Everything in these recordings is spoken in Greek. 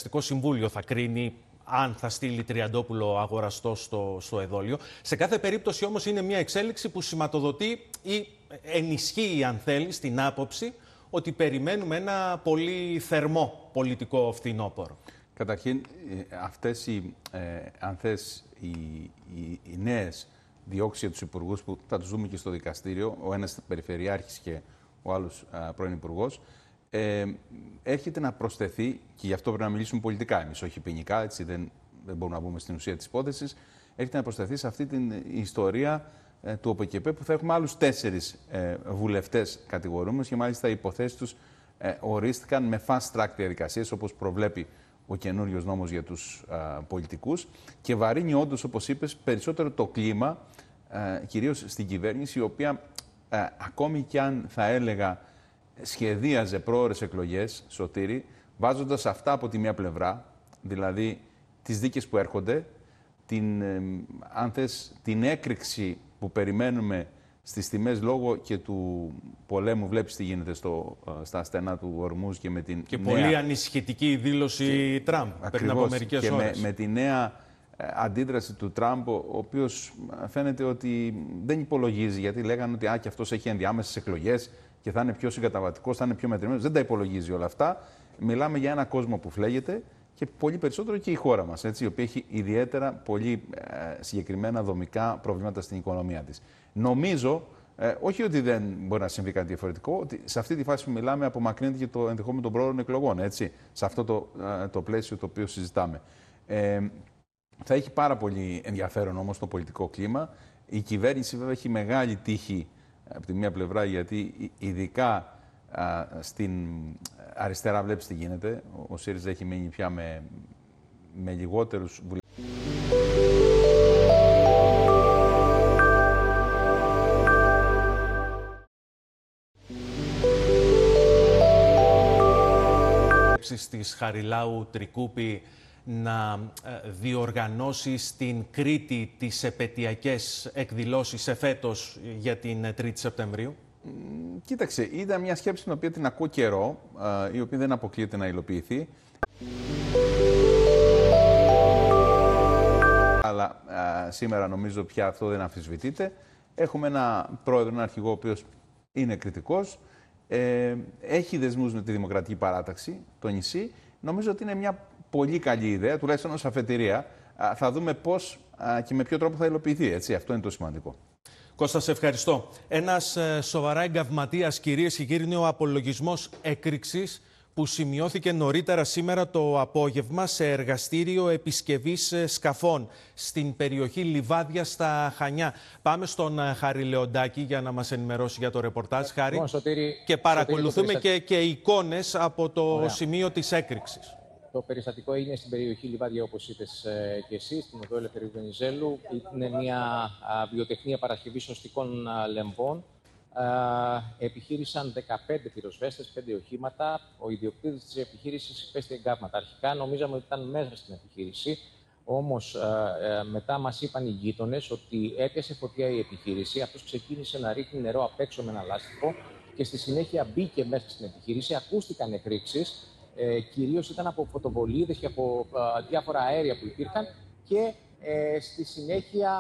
Διαδικαστικό Συμβούλιο θα κρίνει αν θα στείλει Τριαντόπουλο αγοραστό στο εδόλιο. Σε κάθε περίπτωση όμως είναι μια εξέλιξη που σηματοδοτεί ή ενισχύει, αν θέλει, την άποψη ότι περιμένουμε ένα πολύ θερμό πολιτικό φθινόπωρο. Καταρχήν, αυτές οι νέες διώξεις για τους υπουργούς που θα τους δούμε και στο δικαστήριο, ο ένας περιφερειάρχης και ο άλλος πρώην υπουργός, έρχεται να προσθεθεί, και γι' αυτό πρέπει να μιλήσουμε πολιτικά εμείς, όχι ποινικά, έτσι δεν μπορούμε να μπούμε στην ουσία της υπόθεσης, έρχεται να προσθεθεί σε αυτή την ιστορία του ΟΠΚΠ που θα έχουμε άλλους 4 βουλευτές κατηγορούμενους και μάλιστα οι υποθέσεις τους ορίστηκαν με fast track διαδικασίες όπως προβλέπει ο καινούριος νόμος για τους πολιτικούς και βαρύνει όντως, όπως είπες, περισσότερο το κλίμα, κυρίως στην κυβέρνηση, η οποία ακόμη κι αν θα έλεγα σχεδίαζε πρόωρες εκλογές, Σωτήρη, βάζοντας αυτά από τη μία πλευρά, δηλαδή τις δίκες που έρχονται, αν θες, την έκρηξη που περιμένουμε στις τιμές λόγω και του πολέμου, βλέπεις τι γίνεται στα στενά του Ορμούζ και με την πολύ ανησυχητική δήλωση Τραμπ πριν από μερικές ώρες. Με τη νέα αντίδραση του Τραμπ, ο οποίος φαίνεται ότι δεν υπολογίζει, γιατί λέγανε ότι και αυτός έχει ενδιάμεσες εκλογές και θα είναι πιο συγκαταβατικός, θα είναι πιο μετρημένος. Δεν τα υπολογίζει όλα αυτά. Μιλάμε για ένα κόσμο που φλέγεται και πολύ περισσότερο και η χώρα μας, έτσι, η οποία έχει ιδιαίτερα πολύ συγκεκριμένα δομικά προβλήματα στην οικονομία της. Νομίζω, όχι ότι δεν μπορεί να συμβεί κάτι διαφορετικό, ότι σε αυτή τη φάση που μιλάμε απομακρύνεται και το ενδεχόμενο των πρόωρων εκλογών, έτσι, σε αυτό το πλαίσιο το οποίο συζητάμε. Θα έχει πάρα πολύ ενδιαφέρον όμως το πολιτικό κλίμα. Η κυβέρνηση βέβαια έχει μεγάλη τύχη από τη μία πλευρά, γιατί ειδικά στην αριστερά βλέπεις τι γίνεται. Ο ΣΥΡΙΖΑ έχει μείνει πια με λιγότερους βουλευτές. Της Χαριλάου Τρικούπη να διοργανώσει στην Κρήτη τις επετειακές εκδηλώσεις εφέτος για την 3η Σεπτεμβρίου. Κοίταξε, ήταν μια σκέψη την οποία την ακούω καιρό, η οποία δεν αποκλείεται να υλοποιηθεί. Αλλά σήμερα νομίζω πια αυτό δεν αμφισβητείται. Έχουμε ένα πρόεδρο, ένα αρχηγό, ο οποίος είναι κριτικός. Έχει δεσμούς με τη Δημοκρατική Παράταξη, το νησί. Νομίζω ότι είναι μια πολύ καλή ιδέα, τουλάχιστον ως αφετηρία. Θα δούμε πώς και με ποιο τρόπο θα υλοποιηθεί. Έτσι. Αυτό είναι το σημαντικό. Κώστα, σε ευχαριστώ. Ένας σοβαρά εγκαυματίας, κυρίες και κύριοι, είναι ο απολογισμός έκρηξης που σημειώθηκε νωρίτερα σήμερα το απόγευμα σε εργαστήριο επισκευής σκαφών στην περιοχή Λιβάδια στα Χανιά. Πάμε στον Χάρη Λεοντάκη για να μας ενημερώσει για το ρεπορτάζ. Χάρη, και παρακολουθούμε και εικόνες από το σημείο της έκρηξης. Το περιστατικό είναι στην περιοχή Λιβάδια, όπως είπες και εσύ, στην οδό Ελευθερίου Βενιζέλου. Είναι μια βιοτεχνία παρασκευής σωστικών λεμβών. Επιχείρησαν 15 πυροσβέστες, 5 οχήματα. Ο ιδιοκτήτης της επιχείρησης υπέστη εγκάβματα. Αρχικά νομίζαμε ότι ήταν μέσα στην επιχείρηση. Όμως μετά μας είπαν οι γείτονες ότι έπιασε φωτιά η επιχείρηση. Αυτός ξεκίνησε να ρίχνει νερό απ' έξω με ένα λάστιχο και στη συνέχεια μπήκε μέσα στην επιχείρηση. Ακούστηκαν εκρήξεις. Κυρίως ήταν από φωτοβολίδες και από διάφορα αέρια που υπήρχαν και στη συνέχεια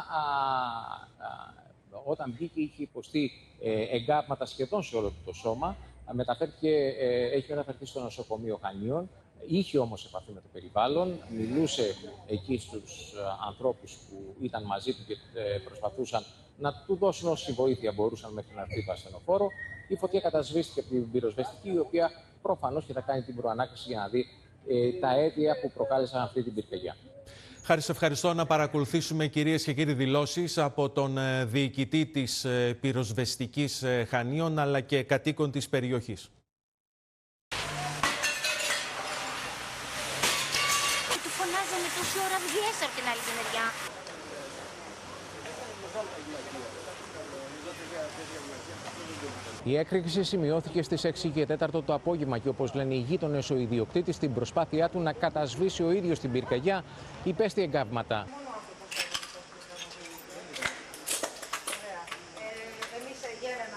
όταν μπήκε είχε υποστεί εγκάβματα σχεδόν σε όλο το σώμα. Έχει μεταφερθεί στο νοσοκομείο Χανίων. Είχε όμως επαφή με το περιβάλλον, μιλούσε εκεί στους ανθρώπους που ήταν μαζί του και προσπαθούσαν να του δώσουν όση βοήθεια μπορούσαν μέχρι να έρθει το ασθενοφόρο. Η φωτιά κατασβήστηκε από την πυροσβεστική, η οποία προφανώς και θα κάνει την προανάκριση για να δει τα αίτια που προκάλεσαν αυτή την πυρκαγιά. Χάρη, σε ευχαριστώ. Να παρακολουθήσουμε, κυρίες και κύριοι, δηλώσεις από τον διοικητή της πυροσβεστικής Χανίων αλλά και κατοίκων της περιοχής. Και του φωνάζανε τόση ώρα, βγες από την άλλη μεριά. Η έκρηξη σημειώθηκε στις 6 και 4 το απόγευμα και όπως λένε οι γείτονες, ο ιδιοκτήτης στην προσπάθειά του να κατασβήσει ο ίδιος την πυρκαγιά υπέστη εγκάβματα.